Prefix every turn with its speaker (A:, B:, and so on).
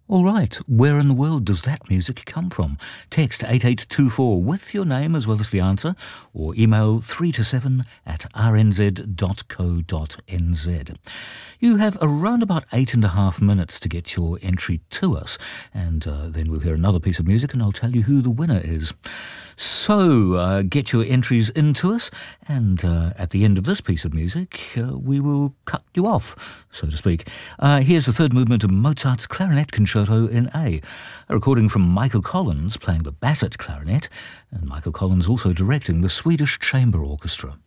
A: All right, where in the world does that music come from? Text 8824 with your name as well as the answer, or email 3 to 7 at rnz.co.nz. You have around about 8.5 minutes to get your entry to us, and then we'll hear another piece of music and I'll tell you who the winner is. So get your entries into us, and at the end of this piece of music, we will cut you off, so to speak. Here's the third movement of Mozart's Clarinet Concerto in A recording from Michael Collins playing the Bassett clarinet, and Michael Collins also directing the Swedish Chamber Orchestra.